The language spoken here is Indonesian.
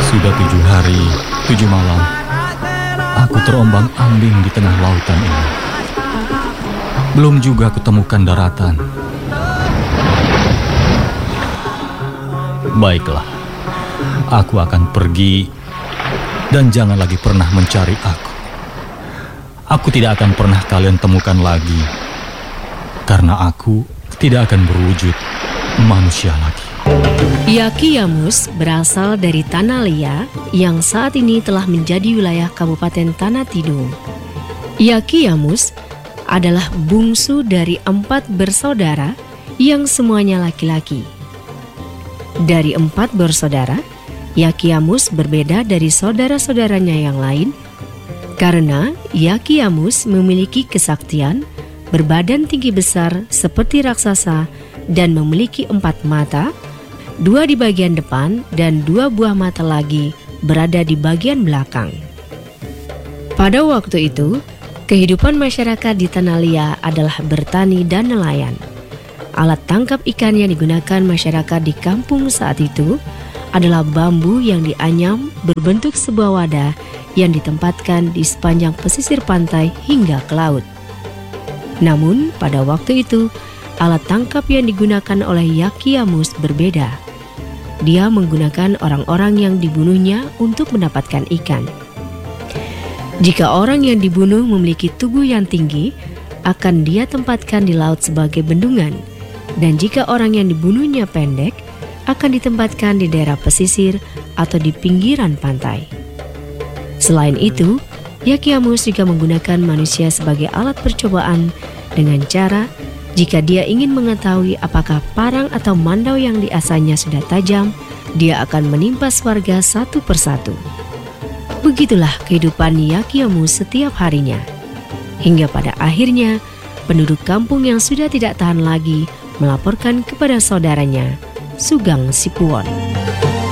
Sudah 7 hari, 7 malam, aku terombang-ambing di tengah lautan ini. Belum juga kutemukan daratan. Baiklah, aku akan pergi dan jangan lagi pernah mencari aku. Aku tidak akan pernah kalian temukan lagi, karena aku tidak akan berwujud manusia lagi. Yakiamus berasal dari Tanalia yang saat ini telah menjadi wilayah Kabupaten Tanah Tidung. Yakiamus adalah bungsu dari 4 bersaudara yang semuanya laki-laki. Dari 4 bersaudara, Yakiamus berbeda dari saudara-saudaranya yang lain karena Yakiamus memiliki kesaktian, berbadan tinggi besar seperti raksasa dan memiliki 4 mata, 2 di bagian depan dan 2 buah mata lagi berada di bagian belakang. Pada waktu itu, kehidupan masyarakat di Tanalia adalah bertani dan nelayan. Alat tangkap ikan yang digunakan masyarakat di kampung saat itu adalah bambu yang dianyam berbentuk sebuah wadah yang ditempatkan di sepanjang pesisir pantai hingga ke laut. Namun, pada waktu itu, alat tangkap yang digunakan oleh Yakiamus berbeda. Dia menggunakan orang-orang yang dibunuhnya untuk mendapatkan ikan. Jika orang yang dibunuh memiliki tubuh yang tinggi, akan dia tempatkan di laut sebagai bendungan. Dan jika orang yang dibunuhnya pendek, akan ditempatkan di daerah pesisir atau di pinggiran pantai. Selain itu, Yakiamus juga menggunakan manusia sebagai alat percobaan dengan cara jika dia ingin mengetahui apakah parang atau mandau yang diasahnya sudah tajam, dia akan menimpas warga satu persatu. Begitulah kehidupan Yakiamus setiap harinya. Hingga pada akhirnya, penduduk kampung yang sudah tidak tahan lagi melaporkan kepada saudaranya, Sugang Sipuon.